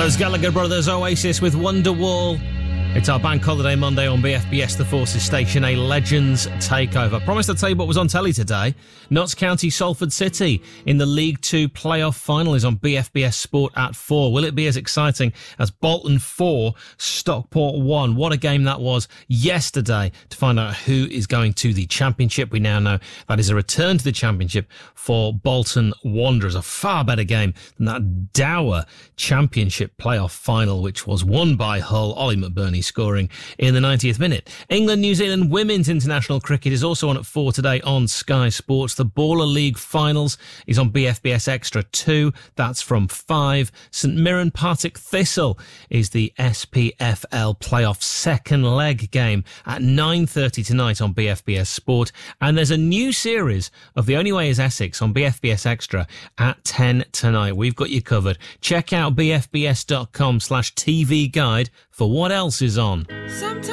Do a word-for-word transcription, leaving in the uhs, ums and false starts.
Those Gallagher Brothers, Oasis with Wonderwall. It's our Bank Holiday Monday on B F B S The Forces station, a Legends takeover. Promised to tell you what was on telly today. Notts County Salford City in the League Two playoff final is on B F B S Sport at four. Will it be as exciting as Bolton four, Stockport one? What a game that was yesterday to find out who is going to the Championship. We now know that is a return to the Championship for Bolton Wanderers. A far better game than that dour Championship playoff final, which was won by Hull. Ollie McBurney scoring in the ninetieth minute. England-New Zealand women's international cricket is also on at four today on Sky Sports. The Baller League finals is on B F B S Extra two. That's from five. St Mirren Partick Thistle is the S P F L playoff second leg game at nine thirty tonight on B F B S Sport. And there's a new series of The Only Way is Essex on B F B S Extra at ten tonight. We've got you covered. Check out bfbs.com slash TV guide for what else is on. Sometimes